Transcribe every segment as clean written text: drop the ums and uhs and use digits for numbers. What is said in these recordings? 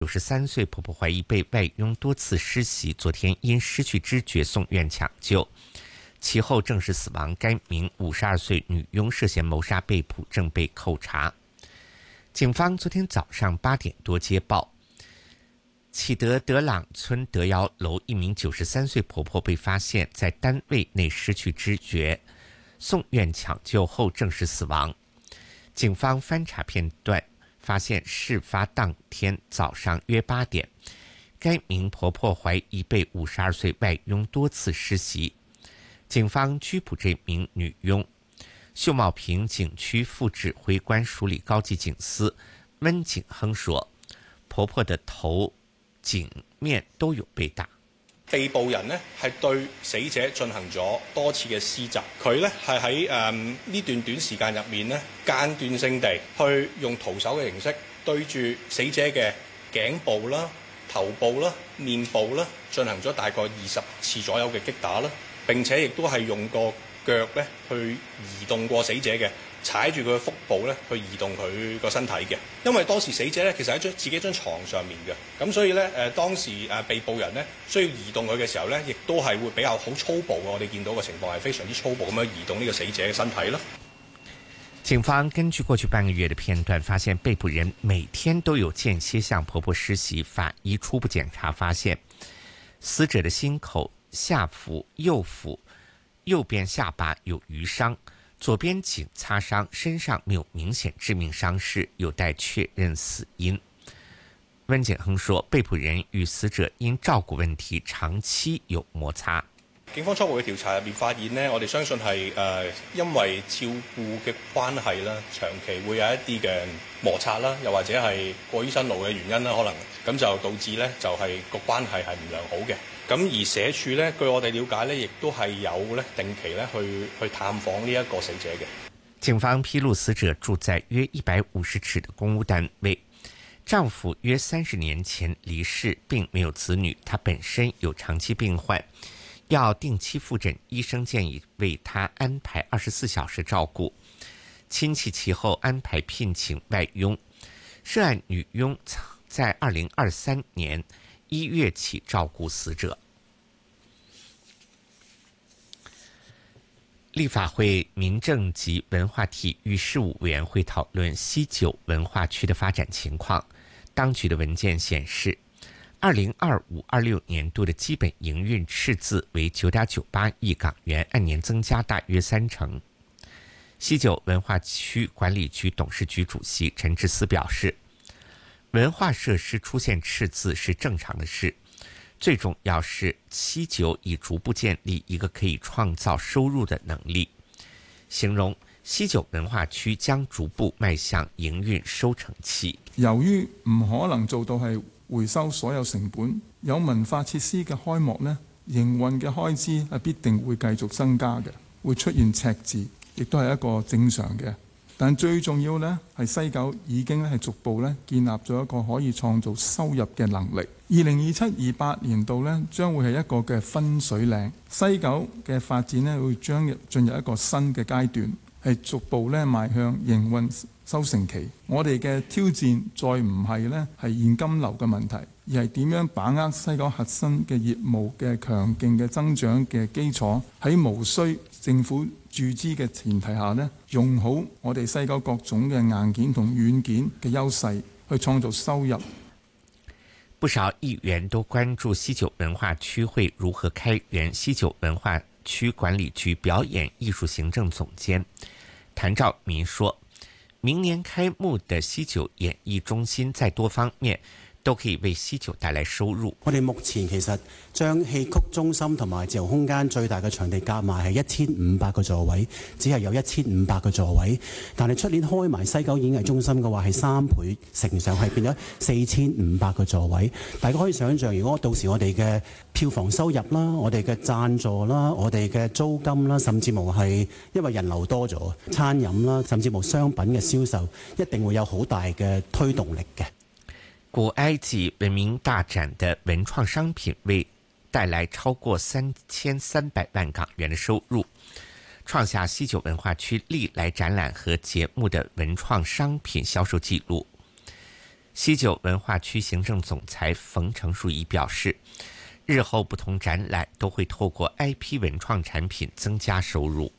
93岁婆婆怀疑被外佣多次施袭，昨天因失去知觉送院抢救，其后证实死亡。该名52岁女佣涉嫌谋杀被捕，正被扣查。警方昨天早上8点多接报，启德德朗村德窑楼一名93岁婆婆被发现在单位内失去知觉，送院抢救后证实死亡。警方翻查片段，发现事发当天早上约8点，该名婆婆怀疑被52岁外佣多次施袭。警方拘捕这名女佣。秀茂坪警区副指挥官署理高级警司温景亨说，婆婆的头、颈面都有被打。 被捕人呢係對死者進行咗多次嘅施襲，佢呢係喺呢段短時間入面呢間斷性地去用徒手嘅形式對住死者嘅頸部啦、頭部啦、面部啦進行咗大概20次左右嘅擊打啦，並且亦都係用個腳咧去移動過死者嘅，踩住佢嘅腹部咧去移動佢個身體嘅。因為當時死者咧其實喺自己張床上面嘅，咁所以咧當時被捕人咧需要移動佢嘅時候咧，亦都係會比較好粗暴嘅。我哋見到嘅情況係非常之粗暴咁樣移動呢個死者嘅身體啦。 警方根據過去半個月的片段，發現被捕人每天都有間歇向婆婆施襲。法醫初步檢查發現，死者的心口、下腹、右腹、右邊下巴有瘀傷，左邊頸擦傷，身上沒有明顯致命傷勢，有待確認死因。温景亨說，被捕人與死者因照顧問題長期有摩擦。 警方初步嘅調查入面發現呢，我哋相信係因為照顧嘅關係啦，長期會有一啲嘅摩擦啦，又或者係過於辛勞嘅原因啦，可能咁就導致呢就係個關係係唔良好嘅。咁而社署呢，據我哋了解呢，亦都係有呢定期呢去探訪呢一個死者嘅。 警方披露，死者住在約150尺的公屋單位，丈夫約30年前離世，並沒有子女，她本身有長期病患，要定期復診，醫生建議為她安排24小時照顧。親戚其後安排聘請外傭，涉案女傭在2023年1月起照顧死者。立法會民政及文化體育事務委員會討論西九文化區的發展情況。當局的文件顯示，2025-26年度的基本營運赤字為9.98億港元，按年增加大約30%。西九文化區管理局董事局主席陳智思表示，文化設施出現赤字是正常的事，最重要是西九已逐步建立一個可以創造收入的能力，形容西九文化區將逐步邁向營運收成期。 由於唔可能做到係回收所有成本，有文化設施嘅開幕呢，營運嘅開支係必定會繼續增加嘅，會出現赤字，亦都係一個正常嘅。但最重要呢，係西九已經係逐步建立咗一個可以創造收入嘅能力。2027-28年度呢，將會係一個嘅分水嶺，西九嘅發展呢，會將進入一個新嘅階段，係逐步邁向營運收成期。我哋嘅挑戰再唔係現金流嘅問題，而係點樣把握西九核心嘅業務嘅強勁嘅增長嘅基礎，喺無需政府注資嘅前提下用好我哋西九各種嘅硬件同軟件嘅優勢，去創造收入。 不少議員都關注西九文化區會如何開源。西九文化區管理局表演藝術行政總監譚兆民說，明年開幕的西九演藝中心在多方面都可以為西九帶來收入。 我哋目前其實將戲曲中心同埋自由空間最大嘅場地夾埋係1500個座位，只係有1500個座位。但係出年開埋西九演藝中心嘅話係3倍乘上，係變咗4500個座位。大家可以想象，如果到時我哋嘅票房收入啦、我哋嘅贊助啦、我哋嘅租金啦，甚至乎係因為人流多咗，餐飲啦，甚至乎商品嘅銷售，一定會有好大嘅推動力嘅。 古埃及文明大展的文創商品為帶來超過3300萬港元的收入，創下西九文化區歷來展覽和節目的文創商品銷售紀錄。 西九文化区行政总裁冯成树仪表示，日后不同展览都会透过 IP 文创产品增加收入。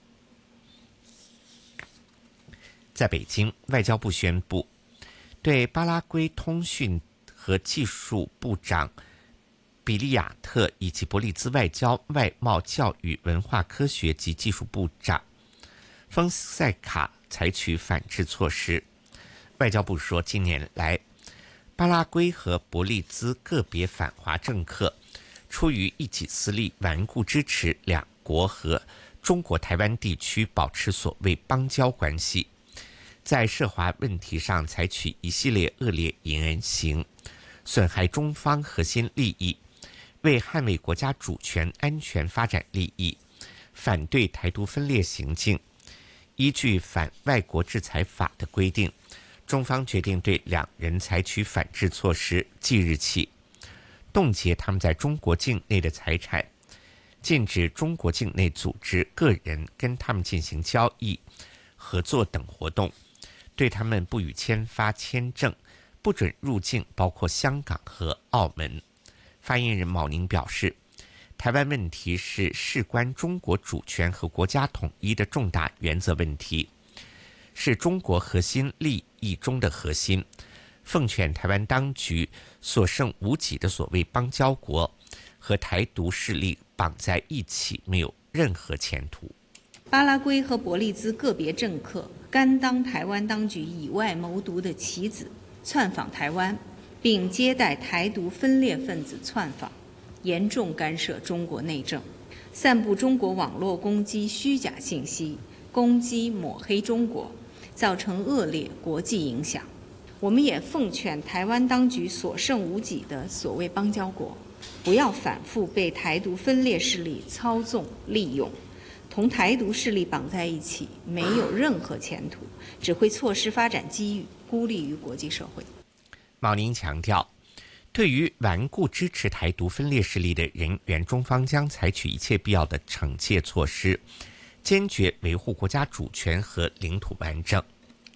在北京，外交部宣布，对巴拉圭通讯和技术部长比利亚特以及伯利兹外交、外贸、教育、文化科学及技术部长丰塞卡采取反制措施。外交部说，近年来，巴拉圭和伯利兹个别反华政客出于一己私利，顽固支持两国和中国台湾地区保持所谓邦交关系，在涉华问题上采取一系列恶劣言行，损害中方核心利益，为捍卫国家主权、安全、发展利益，反对台独分裂行径。依据反外国制裁法的规定，中方决定对两人采取反制措施，即日起冻结他们在中国境内的财产，禁止中国境内组织、个人跟他们进行交易、合作等活动，对他们不予签发签证，不准入境，包括香港和澳门。发言人郜宁表示，台湾问题是事关中国主权和国家统一的重大原则问题，是中国核心利益中的核心，奉劝台湾当局所剩无几的所谓邦交国和台独势力绑在一起，没有任何前途。 巴拉圭和伯利兹个别政客甘当台湾当局以外谋独的棋子，窜访台湾，并接待台独分裂分子窜访，严重干涉中国内政，散布中国网络攻击虚假信息，攻击抹黑中国，造成恶劣国际影响。我们也奉劝台湾当局所剩无几的所谓邦交国，不要反复被台独分裂势力操纵利用，同台独势力绑在一起，没有任何前途，只会错失发展机遇，孤立于国际社会。 郜宁强调，对于顽固支持台独分裂势力的人员，中方将采取一切必要的惩戒措施，坚决维护国家主权和领土完整。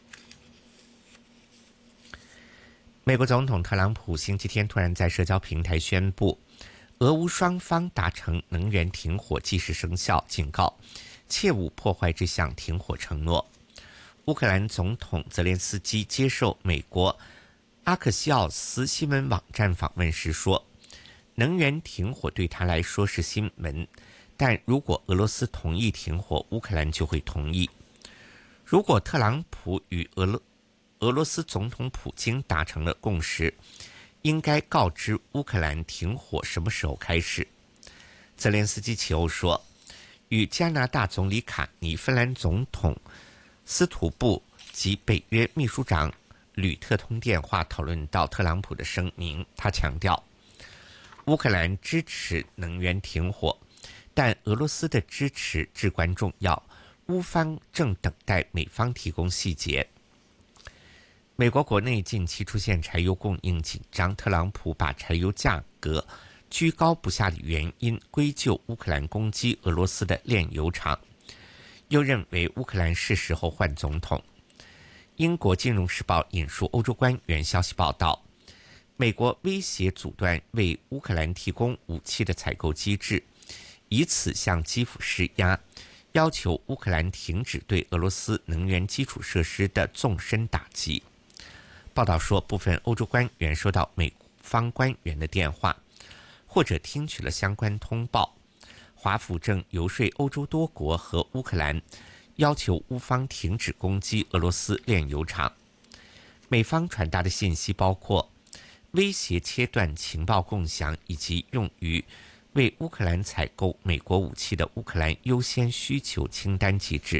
美国总统特朗普星期天突然在社交平台宣布，俄乌双方达成能源停火即时生效，警告切勿破坏这项停火承诺。乌克兰总统泽连斯基接受美国阿克西奥斯新闻网站访问时说，能源停火对他来说是新闻，但如果俄罗斯同意停火，乌克兰就会同意。如果特朗普与俄罗斯总统普京达成了共识，应该告知乌克兰停火什么时候开始。泽连斯基其后说，与加拿大总理卡尼、芬兰总统斯图布及北约秘书长吕特通电话讨论到特朗普的声明。他强调，乌克兰支持能源停火，但俄罗斯的支持至关重要，乌方正等待美方提供细节。美国国内近期出现柴油供应紧张，特朗普把柴油价格居高不下的原因归咎乌克兰攻击俄罗斯的炼油厂，又认为乌克兰是时候换总统。英国金融时报引述欧洲官员消息报道，美国威胁阻断为乌克兰提供武器的采购机制，以此向基辅施压，要求乌克兰停止对俄罗斯能源基础设施的纵深打击。报道说，部分欧洲官员收到美方官员的电话，或者听取了相关通报。华府正游说欧洲多国和乌克兰，要求乌方停止攻击俄罗斯炼油厂。美方传达的信息包括威胁切断情报共享，以及用于为乌克兰采购美国武器的乌克兰优先需求清单机制。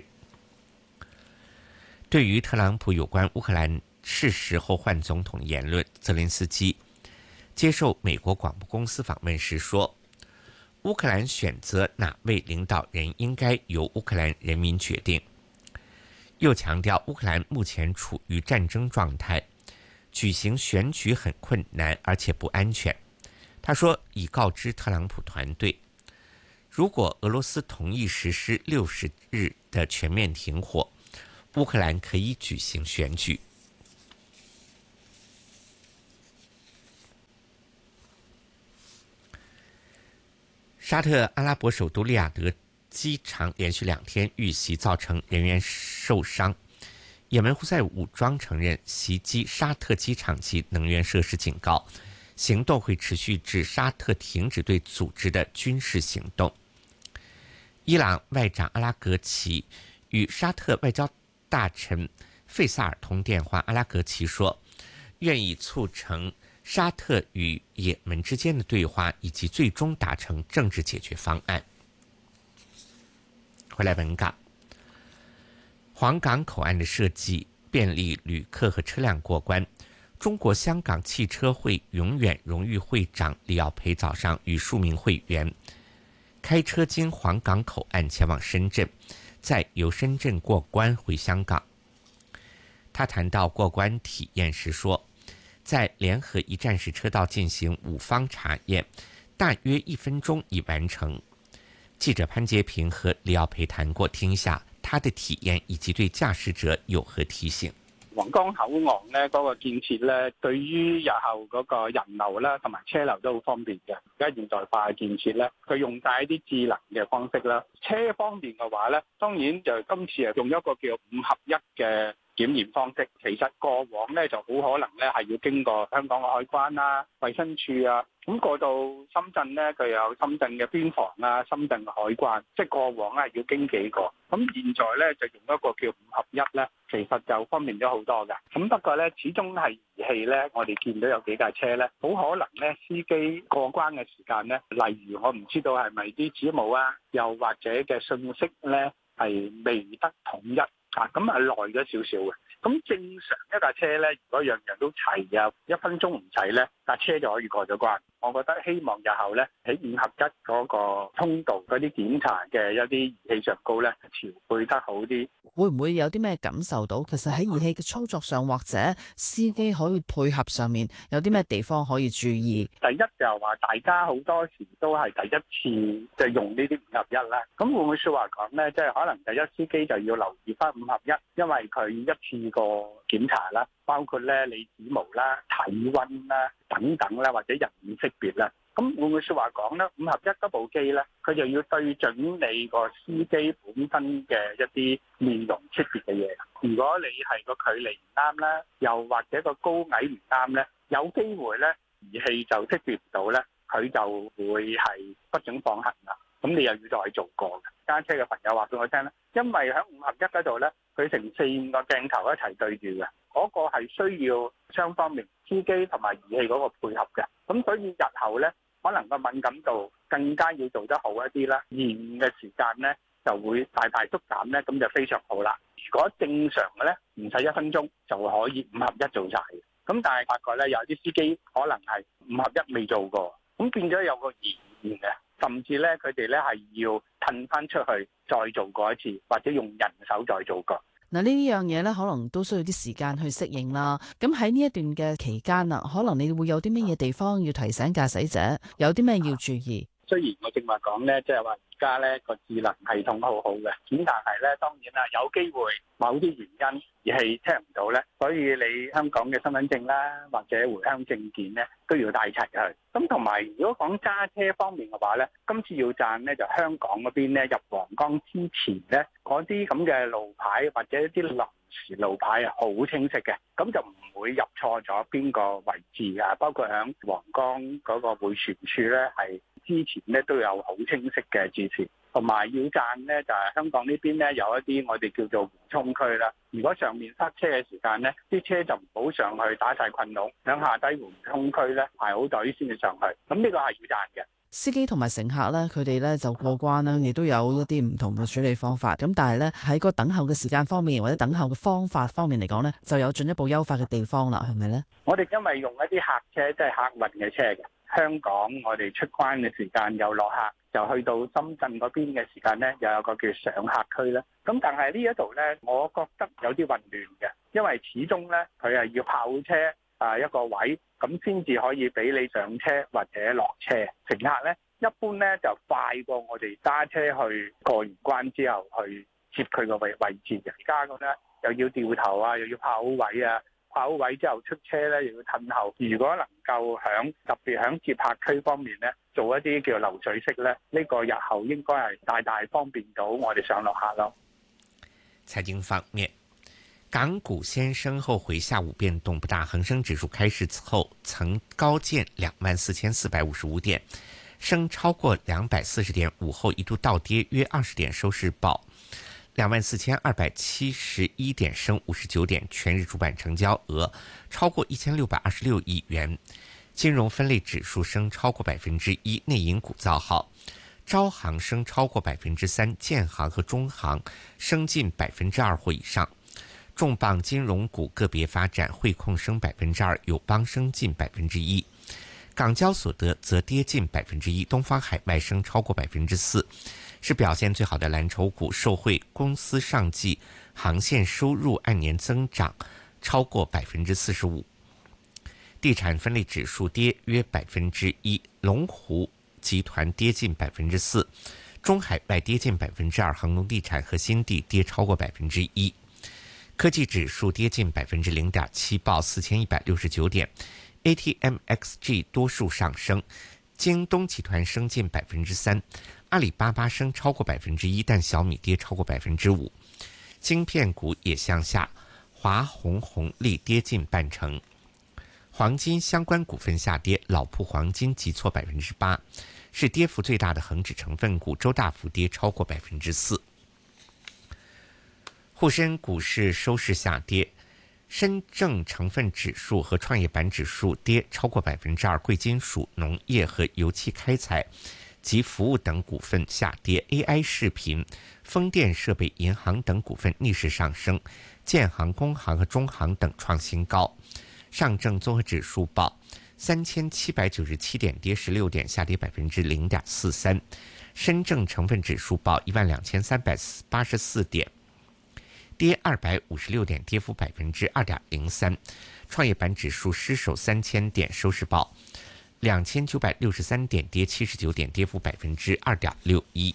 对于特朗普有关乌克兰是时候换总统的言论，泽连斯基接受美国广播公司访问时说，乌克兰选择哪位领导人应该由乌克兰人民决定，又强调乌克兰目前处于战争状态，举行选举很困难而且不安全。他说，已告知特朗普团队，如果俄罗斯同意实施60日的全面停火，乌克兰可以举行选举。 沙特阿拉伯首都利雅得机场连续2天遇袭，造成人员受伤。也门胡塞武装承认袭击沙特机场及能源设施，警告行动会持续至沙特停止对组织的军事行动。伊朗外长阿拉格齐与沙特外交大臣费萨尔通电话，阿拉格齐说愿意促成沙特与也门之间的对话，以及最终达成政治解决方案。回来本港，皇岗口岸的设计便利旅客和车辆过关。中国香港汽车会永远荣誉会长李耀培早上与数名会员开车经皇岗口岸前往深圳，再由深圳过关回香港。他谈到过关体验时说，在联合一站式车道进行5方查验，大约1分钟已完成。记者潘洁平和李耀培谈过，听一下他的體驗以及對駕駛者有何提醒。 皇崗口岸咧嗰個建設咧，對於日後嗰個人流啦同埋車流都好方便嘅。而家現代化嘅建設咧，佢用晒一啲智能嘅方式啦。車方面嘅話咧，當然就今次係用一個叫5合1嘅檢驗方式。其實過往咧就好可能咧係要經過香港嘅海關啦、衛生署啊，咁過到深圳咧，佢有深圳嘅邊防啊、深圳嘅海關，即係過往咧要經幾個。咁現在咧就用一個叫5合1咧，其實就方便咗好多嘅。咁不過咧，始終係儀器咧，我哋見到有幾架車咧，好可能咧司機過關嘅時間咧，例如我唔知道係咪啲指模啊，又或者嘅信息咧係未得統一啊，咁係耐咗少少嘅。咁正常一架車咧，如果樣樣都齊啊，1分鐘唔齊咧，架車就可以過咗關。我覺得希望日後咧喺5合1嗰個通道嗰啲檢查嘅一啲儀器上高咧調配得好啲。 會唔會有啲咩感受到？其實喺儀器嘅操作上或者司機可以配合上面有啲咩地方可以注意？ 第一就係話大家好多時都係第一次就用呢啲5合1啦。咁會唔會説話講咧？即係可能第一司機就要留意翻5合1，因為佢一次過檢查啦，包括咧你指模啦、體温啦等等啦，或者人臉識別啦。咁會唔會説話講咧？5合1嗰部機咧，佢就要對準你個司機本身嘅一啲面容識別嘅嘢。如果你係個距離唔啱啦，又或者個高矮唔啱咧，有機會咧儀器就識別唔到咧，佢就會係不准放行啦。咁你又要再做過嘅。揸車嘅朋友話俾我聽咧，因為喺5合1嗰度咧，佢成4-5個鏡頭一齊對住嘅，嗰個係需要雙方面司機同埋儀器嗰個配合嘅。咁所以日後咧，可能個敏感度更加要做得好一啲啦，延誤嘅時間咧就會大大縮減咧，咁就非常好啦。如果正常嘅咧，唔使1分鐘就可以5合1做晒嘅。咁但係發覺咧，有啲司機可能係5合1未做過，咁變咗有個延誤嘅。甚至咧，佢哋咧係要褪翻出去再做過一次，或者用人手再做過。 嗱，呢樣嘢咧，可能都需要啲時間去適應啦。咁喺呢一段嘅期間啊，可能你會有啲乜嘢地方要提醒駕駛者，有啲咩要注意？ 雖然我正話講咧，即係話而家咧個智能系統好好嘅，咁但係咧當然啦，有機會某啲原因而係聽唔到咧，所以你香港嘅身份證啦，或者回鄉證件咧都要帶齊去。咁同埋如果講揸車方面嘅話咧，今次要讚咧就香港嗰邊咧入皇崗之前咧，嗰啲咁嘅路牌或者一啲臨時路牌啊，好清晰嘅，咁就唔會入錯咗邊個位置啊。包括響皇崗嗰個迴旋處咧，係之前咧都有好清晰嘅指示。同埋要讚咧，就係香港呢邊咧有一啲我哋叫做緩衝區啦。如果上面塞車嘅時間咧，啲車就唔好上去打晒困籠，響下低緩衝區咧排好隊先至上去。咁呢個係要讚嘅。 司機同埋乘客咧，佢哋咧就過關啦，亦都有一啲唔同嘅處理方法。咁但係咧喺個等候嘅時間方面，或者等候嘅方法方面嚟講咧，就有進一步優化嘅地方啦，係咪咧？ 我哋因為用一啲客車，即係客運嘅車嘅。香港我哋出關嘅時間又落客，就去到深圳嗰邊嘅時間咧，又有個叫上客區啦。咁但係呢一度咧，我覺得有啲混亂嘅，因為始終咧佢係要炮車一個位，咁先至可以俾你上車或者落車。乘客咧一般咧就快過我哋揸車去過完關之後去接佢個位置嘅。而家咁咧又要掉頭啊，又要炮位啊。 跑位之後出車咧，又要褪後。如果能夠特別響接客區方面咧，做一啲叫流水式咧，呢個日後應該係大大方便到我哋上落客咯。 财经方面，港股先升后回，下午变动不大，恒生指数开市后曾高见24,455点，升超过240点，午后一度倒跌约20点，收市报24,271点，升59点，全日主板成交额超过1626亿元。金融分类指数升超过1%，内银股造好，招行升超过3%，建行和中行升近2%或以上。重磅金融股个别发展，汇控升2%，友邦升近1%，港交所则跌近1%，东方海外升超过4%，是表现最好的蓝筹股，受惠公司上季航线收入按年增长超过45%。地产分类指数跌约1%，龙湖集团跌近4%，中海外跌近2%，恒隆地产和新地跌超过1%。科技指数跌近0.7%，报4169点。ATMXG 多数上升，京东集团升近3%，阿里巴巴升超过1%，但小米跌超过5%。晶片股也向下，华虹红利跌近半成。黄金相关股份下跌，老铺黄金急挫8%，是跌幅最大的恒指成分股，周大福跌超过4%。沪深股市收市下跌，深证成分指数和创业板指数跌超过2%，贵金属、农业和油气开采及服务等股份下跌， AI 视频、风电设备、银行等股份逆势上升，建行、工行和中行等创新高。上证综合指数报3797点，跌16点，下跌0.43%。深证成分指数报12384点，跌256点，跌幅2.03%。创业板指数失守3000点，收市报2963点，跌79点，跌幅2.61%。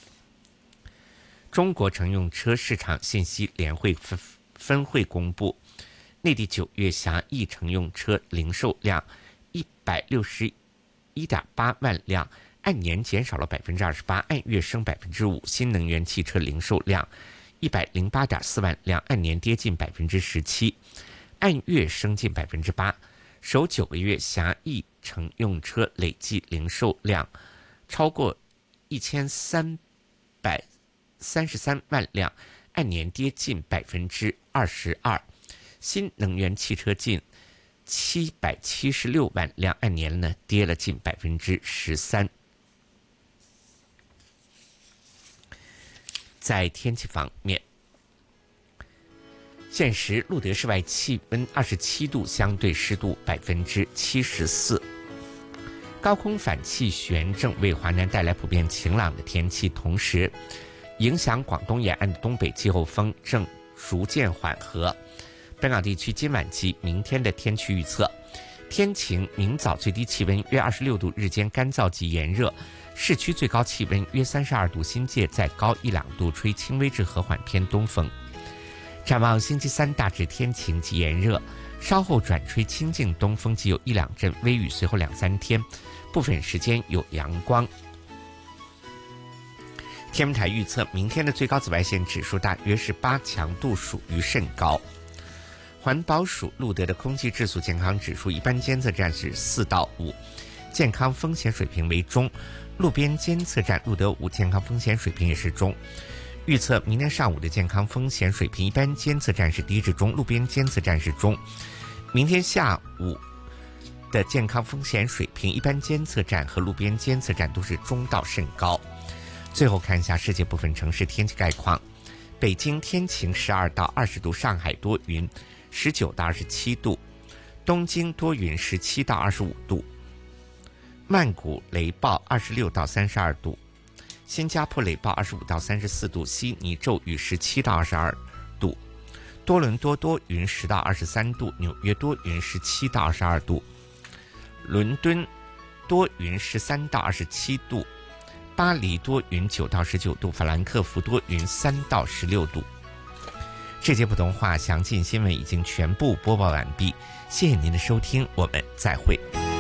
中国乘用车市场信息联会分会公布，内地9月狭义乘用车零售量161.8万辆，按年减少了28%，按月升5%。新能源汽车零售量108.4万辆，按年跌近17%，按月升近8%。首9个月狭义乘用车累计零售量超过1333万辆，按年跌近22%。新能源汽车近776万辆，按年跌了近13%。在天气方面，现时路德室外气温27度，相对湿度74%。高空反气旋正为华南带来普遍晴朗的天气，同时影响广东沿岸的东北季候风正逐渐缓和。本港地区今晚及明天的天气预测：天晴，明早最低气温约26度，日间干燥及炎热，市区最高气温约32度，新界再高1-2度，吹轻微至和缓偏东风。展望星期三大致天晴及炎热，稍后转吹清劲东风及有1-2阵微雨，随后2-3天部分时间有阳光。天文台预测，明天的最高紫外线指数大约是8，强度属于甚高。环保署录得的空气质素健康指数，一般监测站是4到5，健康风险水平为中；路边监测站录得5，健康风险水平也是中。预测明天上午的健康风险水平，一般监测站是低至中，路边监测站是中。明天下午的健康风险水平，一般监测站和路边监测站都是中到甚高。最后看一下世界部分城市天气概况：北京天晴12到20度，上海多云19到27度，东京多云17到25度，曼谷雷暴26到32度，新加坡雷暴25到34度，悉尼骤雨17到22度，多伦多多云10到23度，纽约多云17到22度，伦敦多云13到27度，巴黎多云9到19度，法兰克福多云3到16度。 这节普通话详尽新闻已经全部播报完毕，谢谢您的收听，我们再会。